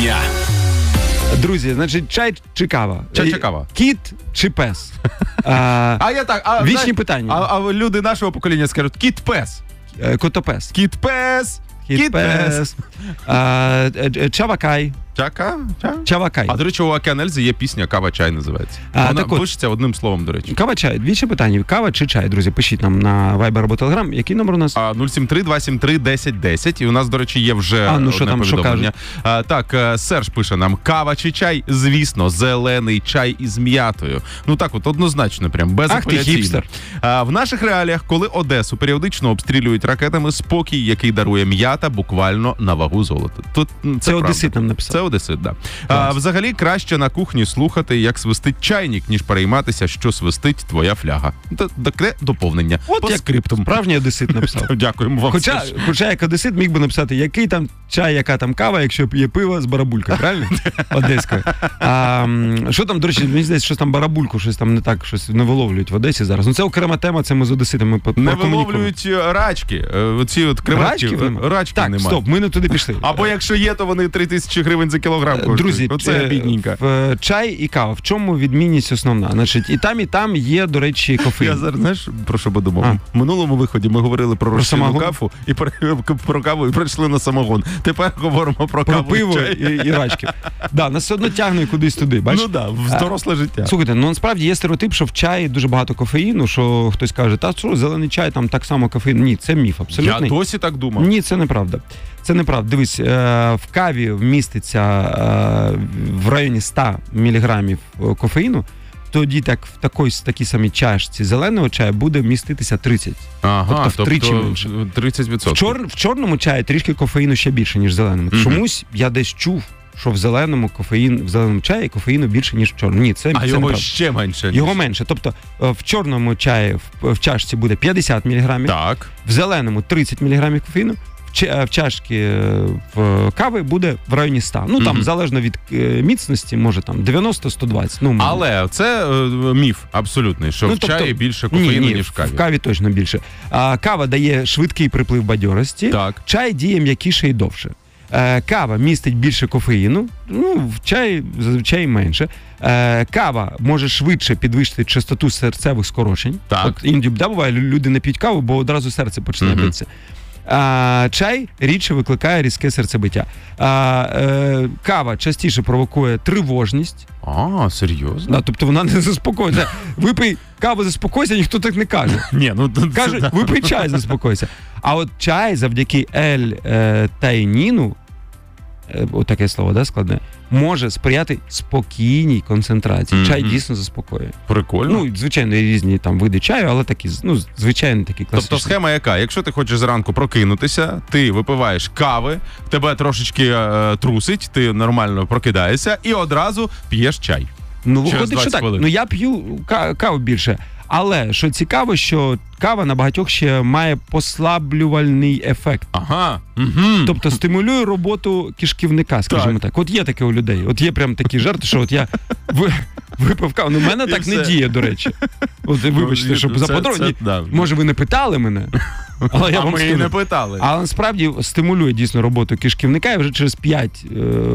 дня. Друзі, значить, чай чи кава? Чай чи кава? Кіт чи пес? Вічні питання. А люди нашого покоління скажуть кіт-пес. Котопес. Кіт-пес. Кіт-пес. Чавакай. Чавакай. А, до речі, у Океанельзи є пісня «Кава-чай» називається. Вона пишеться одним словом, до речі. Кава-чай. Вічні питання. Кава чи чай? Друзі, пишіть нам на Viber або Telegram. Який номер у нас? 073-273-1010. І у нас, до речі, є вже одне повідомлення. Так, Серж пише нам: кава чи чай? Звісно, зелений чай із м'ятою. Ну так от, однозначно, прям безапеляційно. Ах ти хіпстер. В наших реаліях, коли Одесу періодично обстрілюють ракетами, спокій, який дарує м'ята, буквально на вагу золота. Тут це одесит нам написав. Це одесит, да. Взагалі, краще на кухні слухати, як свистить чайник, ніж перейматися, що свистить твоя фляга. Таке доповнення. От по скрипту. Справжній одесит написав. Дякуємо вам. Хоча як одесит міг би написати, який там чай, яка там кава, якщо є пиво з барабулькою, правильно? Одеською. Що там, до речі, мені здається, що там барабульку, щось там не так, щось не виловлюють в Одесі зараз. Ну це окрема тема, це ми з одеситами не виловлюють рачки. Оці от креветки. Рачки так, немає. Стоп, ми не туди пішли. Або якщо є, то вони 3000 гривень за кілограм коштують. Друзі, оце бідненько. Чай і кава, в чому відмінність основна? Значить, і там є, до речі, кофеїн. Я зараз, знаєш, про що подумав? В минулому виході ми говорили про розчинну каву і про каву і прийшли на самогон. Тепер говоримо про каву пиво і рачки. Да, нас все одно тягне кудись туди, бачиш? Ну да, в доросле життя. Слухайте, ну насправді є стереотип, що в чаї дуже багато кофеїну, що хтось каже, та що, зелений чай, там так само кофеїн. Ні, це міф, абсолютно. Я досі так думав. Ні, це неправда. Це неправда. Дивись, в каві вміститься в районі 100 мг кофеїну, тоді так в такій самій чашці зеленого чаю буде вміститися 30. Ага, тобто втричі менше. 30%. В чорному чаї трішки кофеїну ще більше, ніж в зеленому. Чомусь я десь чув, що в зеленому чаї кофеїну більше, ніж в чорному. Ні, це його неправда. ще менше. Його менше. Тобто в чорному чаї в чашці буде 50 мг, так. В зеленому 30 мг кофеїну, в чашці в кави буде в районі 100. Ну, там, залежно від міцності, може там 90-120. Ну, але це міф абсолютний, що в чаї більше кофеїну, ніж в каві. В каві точно більше. Кава дає швидкий приплив бадьорості, чай діє м'якіше і довше. Кава містить більше кофеїну, ну, в чаї зазвичай менше. Кава може швидше підвищити частоту серцевих скорочень. От іноді буває, люди не п'ють каву, бо одразу серце почне битися. Чай рідше викликає різке серцебиття. Кава частіше провокує тривожність. Серйозно? Да, тобто вона не заспокоюється. Випий каву, заспокойся, ніхто так не каже. Кажуть, випий чай, заспокойся. А от чай завдяки L-теаніну, отаке слово, да, складне, може сприяти спокійній концентрації. Чай дійсно заспокоює. Прикольно. Ну, звичайно, різні там види чаю, але такі, ну, звичайно, такі класичні. Тобто схема яка? Якщо ти хочеш зранку прокинутися, ти випиваєш кави, тебе трошечки трусить, ти нормально прокидаєшся і одразу п'єш чай. Ну, виходить, що так. Ну, я п'ю каву більше. Але, що цікаво, що кава на багатьох ще має послаблювальний ефект. Тобто стимулює роботу кишківника, скажімо так. От є таке у людей. От є прям такі жарти, що от я випив каву. Ну, в мене так не діє, до речі. От, вибачте, щоб заподробні. Може, ви не питали мене? Але я вам і не питали. Але насправді стимулює дійсно роботу кишківника, і вже через 5,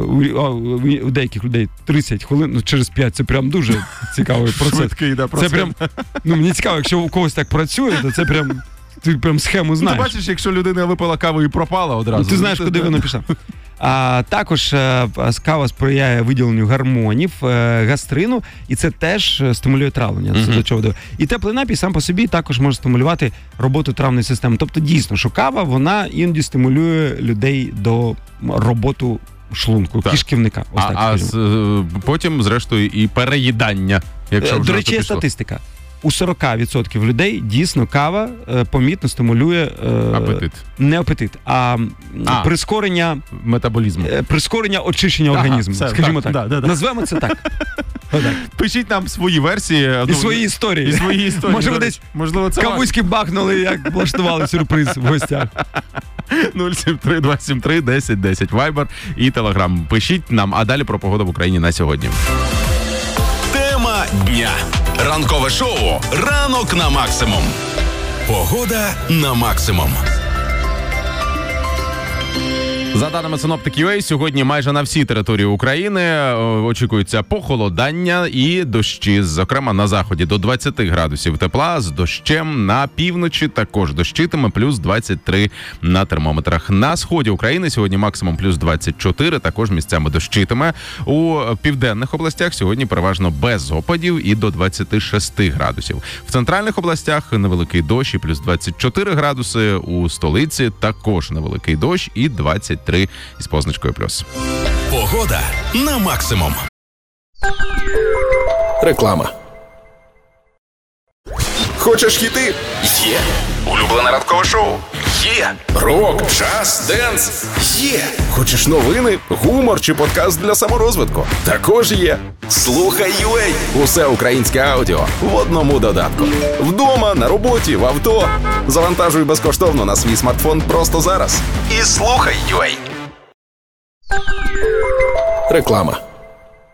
у деяких людей 30 хвилин, ну через 5 це прям дуже цікавий процес. Швидкий, да, процес. Це прям, ну мені цікаво, якщо у когось так працює, то це прям, ти прям схему знаєш. Ти бачиш, якщо людина випила каву і пропала одразу. Ти знаєш, куди вона пішла. Також кава сприяє виділенню гормонів, гастрину, і це теж стимулює травлення. Це до чого. І теплий напій сам по собі також може стимулювати роботу травної системи. Тобто дійсно, що кава, вона іноді стимулює людей до роботи шлунку, кишківника. Потім, зрештою, і переїдання. До речі, є статистика. У 40% людей дійсно кава помітно стимулює апетит. Не апетит, а прискорення метаболізму. Прискорення очищення організму. Скажімо так. Назвемо це так. Пишіть нам свої версії. І свої історії. Може, ви десь кавуськи бахнули, як влаштували сюрприз в гостях. 073-273-1010. Viber і Telegram. Пишіть нам, а далі про погоду в Україні на сьогодні. Тема дня. Ранкове шоу «Ранок на максимум». Погода на максимум. За даними синоптиків UA, сьогодні майже на всій території України очікується похолодання і дощі. Зокрема, на заході до 20 градусів тепла, з дощем. На півночі також дощитиме, плюс 23 на термометрах. На сході України сьогодні максимум плюс 24, також місцями дощитиме. У південних областях сьогодні переважно без опадів і до 26 градусів. В центральних областях невеликий дощ і плюс 24 градуси. У столиці також невеликий дощ і 23 із позначкою плюс. Погода на максимум. Реклама. Хочеш хіти? Є. Улюблене ранкове шоу? Є. Рок, джаз, денс? Є. Хочеш новини, гумор чи подкаст для саморозвитку? Також є. Слухай UA. Усе українське аудіо в одному додатку. Вдома, на роботі, в авто. Завантажуй безкоштовно на свій смартфон просто зараз. І слухай UA. Реклама.